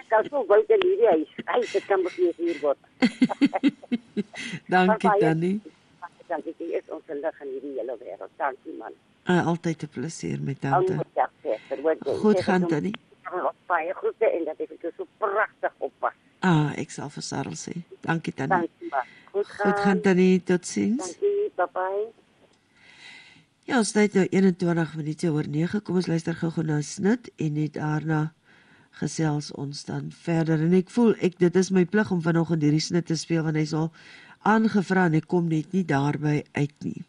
kan so buite in hierdie huis. Hy dit kan mos nie hier word. Dankie Tannie. Dankie, jy is ons lig in hierdie hele wêreld. Dankie man. Altyd 'n plesier met tante. Goed Goed gaan Tannie. Baie groete en dat ek dit so pragtig oppas. Ek sal vir Sarel sê. Dankie Tannie. Dankie man. Goed gaan Tannie, totsiens. Dankie, bye-bye. Ja, ons tyd nou 21 minute oor 9. Kom ons luister gou-gou na 'n snit en net daarna gesels ons dan verder. En ek voel dit is my plig om vanoggend hierdie snit te speel want hy's al aangevra en ek kom net nie daarby uit nie.